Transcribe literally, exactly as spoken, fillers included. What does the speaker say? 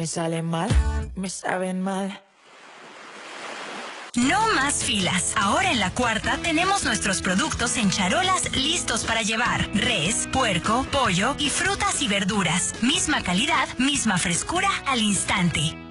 Me salen mal, me saben mal. No más filas. Ahora en La Cuarta tenemos nuestros productos en charolas listos para llevar. Res, puerco, pollo y frutas y verduras. Misma calidad, misma frescura al instante.